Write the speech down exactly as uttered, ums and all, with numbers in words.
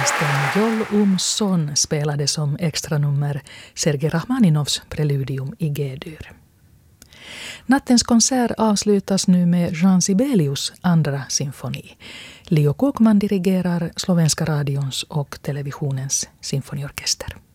Pianisten Jol Um Son spelade som extranummer Sergej Rachmaninovs preludium i G-dur. Nattens konsert avslutas nu med Jean Sibelius andra symfoni. Leo Kåkman dirigerar Slovenska radions och televisionens symfoniorkester.